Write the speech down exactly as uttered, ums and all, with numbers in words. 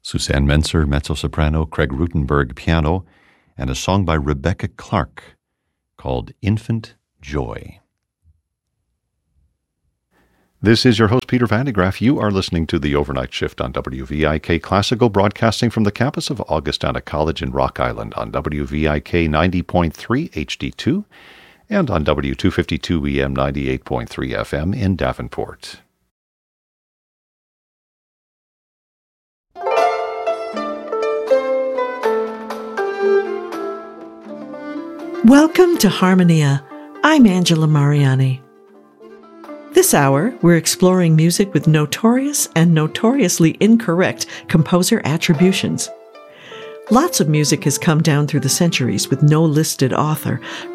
Suzanne Menser, mezzo-soprano, Craig Rutenberg, piano, and a song by Rebecca Clark called Infant Joy. This is your host, Peter Van de Graaff. You are listening to The Overnight Shift on W V I K Classical, broadcasting from the campus of Augustana College in Rock Island on W V I K ninety point three H D two and on W two fifty-two E M ninety-eight point three F M in Davenport. Welcome to Harmonia. I'm Angela Mariani. This hour, we're exploring music with notorious and notoriously incorrect composer attributions. Lots of music has come down through the centuries with no listed author,